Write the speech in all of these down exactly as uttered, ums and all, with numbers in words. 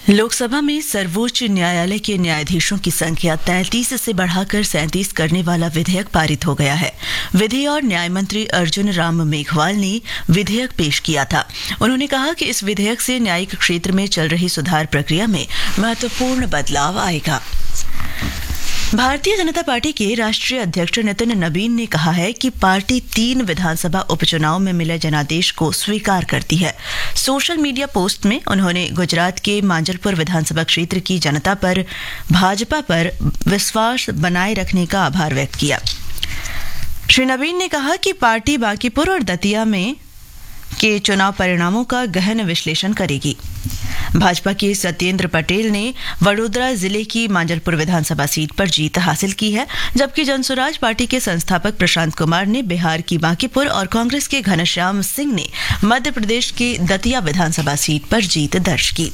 लोकसभा में सर्वोच्च न्यायालय के न्यायाधीशों की संख्या तैंतीस से बढ़ाकर सैंतीस करने वाला विधेयक पारित हो गया है। विधि और न्याय मंत्री अर्जुन राम मेघवाल ने विधेयक पेश किया था। उन्होंने कहा कि इस विधेयक से न्यायिक क्षेत्र में चल रही सुधार प्रक्रिया में महत्वपूर्ण बदलाव आएगा। भारतीय जनता पार्टी के राष्ट्रीय अध्यक्ष नितिन नबीन ने कहा है कि पार्टी तीन विधानसभा उपचुनाव में मिले जनादेश को स्वीकार करती है। सोशल मीडिया पोस्ट में उन्होंने गुजरात के मांजलपुर विधानसभा क्षेत्र की जनता पर भाजपा पर विश्वास बनाए रखने का आभार व्यक्त किया। श्री नबीन ने कहा कि पार्टी बांकीपुर और दतिया में के चुनाव परिणामों का गहन विश्लेषण करेगी। भाजपा के सत्येंद्र पटेल ने वडोदरा जिले की मांजलपुर विधानसभा सीट पर जीत हासिल की है, जबकि जनसुराज पार्टी के संस्थापक प्रशांत कुमार ने बिहार की बांकीपुर और कांग्रेस के घनश्याम सिंह ने मध्य प्रदेश की दतिया विधानसभा सीट पर जीत दर्ज की।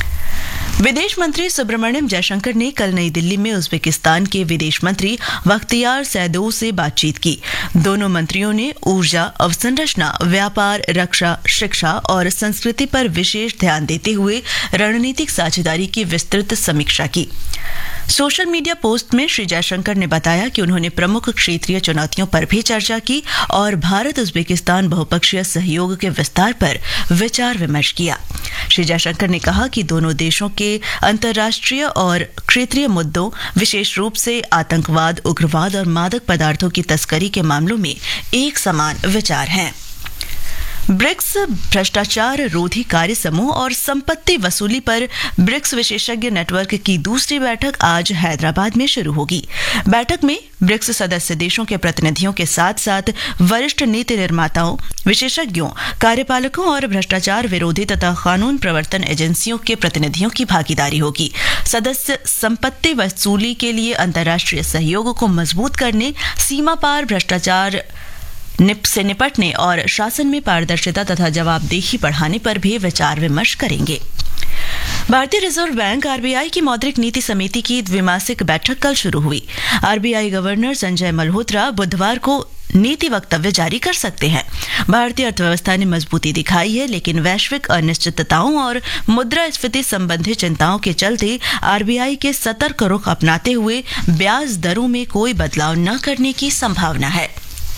विदेश मंत्री सुब्रमण्यम जयशंकर ने कल नई दिल्ली में उज्बेकिस्तान के विदेश मंत्री बख्तियार सैदोव से बातचीत की। दोनों मंत्रियों ने ऊर्जा, अवसंरचना, व्यापार, रक्षा, शिक्षा और संस्कृति पर विशेष ध्यान देते हुए रणनीतिक साझेदारी की विस्तृत समीक्षा की। सोशल मीडिया पोस्ट में श्री जयशंकर ने बताया कि उन्होंने प्रमुख क्षेत्रीय चुनौतियों पर भी चर्चा की और भारत उज्बेकिस्तान बहुपक्षीय सहयोग के विस्तार पर विचार विमर्श किया। श्री जयशंकर ने कहा कि दोनों देशों के अंतर्राष्ट्रीय और क्षेत्रीय मुद्दों, विशेष रूप से आतंकवाद, उग्रवाद और मादक पदार्थों की तस्करी के मामलों में एक समान विचार हैं। ब्रिक्स भ्रष्टाचार रोधी कार्य समूह और संपत्ति वसूली पर ब्रिक्स विशेषज्ञ नेटवर्क की दूसरी बैठक आज हैदराबाद में शुरू होगी। बैठक में ब्रिक्स सदस्य देशों के प्रतिनिधियों के साथ साथ वरिष्ठ नीति निर्माताओं, विशेषज्ञों, कार्यपालकों और भ्रष्टाचार विरोधी तथा कानून प्रवर्तन एजेंसियों के प्रतिनिधियों की भागीदारी होगी। सदस्य संपत्ति वसूली के लिए अंतर्राष्ट्रीय सहयोग को मजबूत करने, सीमा पार भ्रष्टाचार निप से निपटने और शासन में पारदर्शिता तथा जवाबदेही बढ़ाने पर भी विचार विमर्श करेंगे। भारतीय रिजर्व बैंक आरबीआई की मौद्रिक नीति समिति की द्विमासिक बैठक कल शुरू हुई। आरबीआई गवर्नर संजय मल्होत्रा बुधवार को नीति वक्तव्य जारी कर सकते हैं। भारतीय अर्थव्यवस्था ने मजबूती दिखाई है, लेकिन वैश्विक अनिश्चितताओं और मुद्रास्फीति संबंधी चिंताओं के चलते आरबीआई के सतर्क रुख अपनाते हुए ब्याज दरों में कोई बदलाव न करने की संभावना है।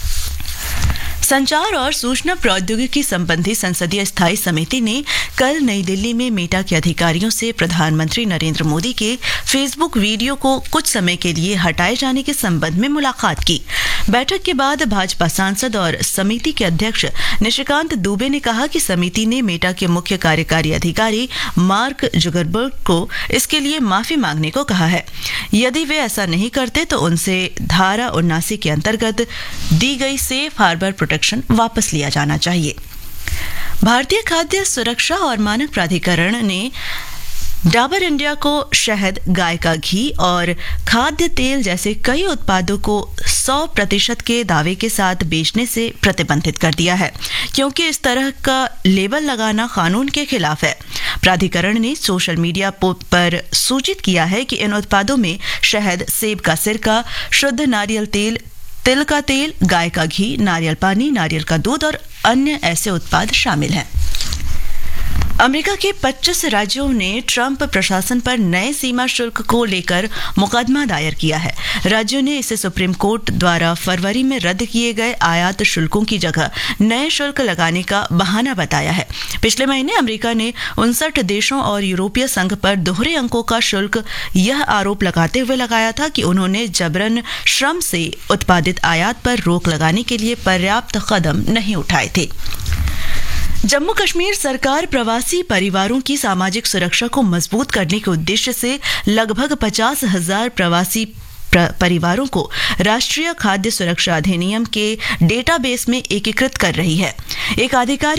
संचार और सूचना प्रौद्योगिकी संबंधी संसदीय स्थायी समिति ने कल नई दिल्ली में मेटा के अधिकारियों से प्रधानमंत्री नरेंद्र मोदी के फेसबुक वीडियो को कुछ समय के लिए हटाए जाने के संबंध में मुलाकात की। बैठक के बाद भाजपा सांसद और समिति के अध्यक्ष निशिकांत दुबे ने कहा कि समिति ने मेटा के मुख्य कार्यकारी अधिकारी मार्क जुकरबर्ग को इसके लिए माफी मांगने को कहा है। यदि वे ऐसा नहीं करते तो उनसे धारा उन्नासी के अंतर्गत दी गई सेफ हार्बर प्रोटेक्शन वापस लिया जाना चाहिए। भारतीय खाद्य सुरक्षा और मानक प्राधिकरण ने डाबर इंडिया को शहद, गाय का घी और खाद्य तेल जैसे कई उत्पादों को सौ प्रतिशत के दावे के साथ बेचने से प्रतिबंधित कर दिया है, क्योंकि इस तरह का लेबल लगाना कानून के खिलाफ है। प्राधिकरण ने सोशल मीडिया पर सूचित किया है कि इन उत्पादों में शहद, सेब का सिरका, शुद्ध नारियल तेल, तिल का तेल, गाय का घी, नारियल पानी, नारियल का दूध और अन्य ऐसे उत्पाद शामिल हैं। अमेरिका के पच्चीस राज्यों ने ट्रंप प्रशासन पर नए सीमा शुल्क को लेकर मुकदमा दायर किया है। राज्यों ने इसे सुप्रीम कोर्ट द्वारा फरवरी में रद्द किए गए आयात शुल्कों की जगह नए शुल्क लगाने का बहाना बताया है। पिछले महीने अमेरिका ने उनसठ देशों और यूरोपीय संघ पर दोहरे अंकों का शुल्क यह आरोप लगाते हुए लगाया था कि उन्होंने जबरन श्रम से उत्पादित आयात पर रोक लगाने के लिए पर्याप्त कदम नहीं उठाए थे। जम्मू कश्मीर सरकार प्रवासी परिवारों की सामाजिक सुरक्षा को मजबूत करने के उद्देश्य से लगभग पचास हजार प्रवासी परिवारों को राष्ट्रीय खाद्य सुरक्षा अधिनियम के डेटाबेस में एकीकृत कर रही है। एक आधिकारिक